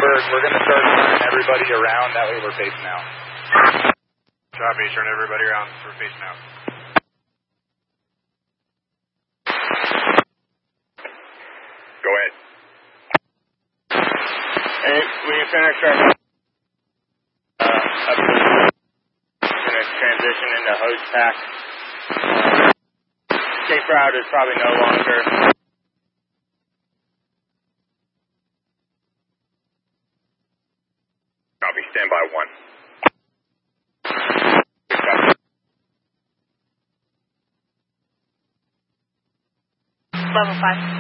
we're going to start turning everybody around. That way we're facing out. Copy. Turn everybody around. We're facing out. Go ahead. Hey, we can finish our gonna transition into hose pack. Safe route is probably no longer. Copy. Stand by 1. Level 5.